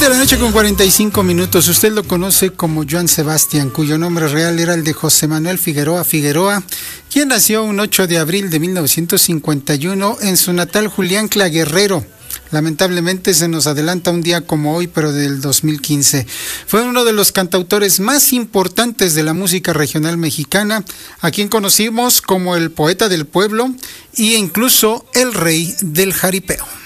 de la noche con 45 minutos. Usted lo conoce como Joan Sebastián, cuyo nombre real era el de José Manuel Figueroa Figueroa, quien nació un 8 de abril de 1951 en su natal Juliancla, Guerrero. Lamentablemente se nos adelanta un día como hoy, pero del 2015. Fue uno de los cantautores más importantes de la música regional mexicana, a quien conocimos como el poeta del pueblo e incluso el rey del jaripeo.